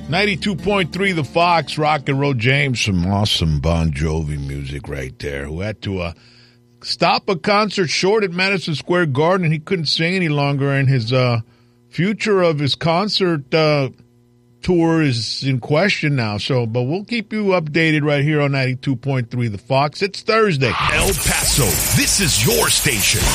92.3 The Fox, Rock and Roll James, some awesome Bon Jovi music right there, who had to stop a concert short at Madison Square Garden. He couldn't sing any longer, and his future of his concert tour is in question now. But we'll keep you updated right here on 92.3 The Fox. It's Thursday. El Paso, this is your station.